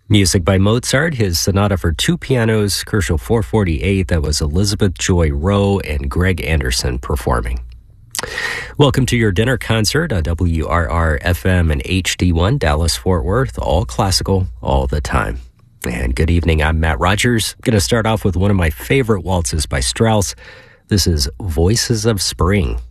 Music by Mozart, his sonata for two pianos, Kershal 448. That was Elizabeth Joy Rowe and Greg Anderson performing. Welcome to your dinner concert on WRR-FM and HD1, Dallas-Fort Worth. All classical, all the time. And good evening, I'm Matt Rogers. Going to start off with one of my favorite waltzes by Strauss. This is Voices of Spring.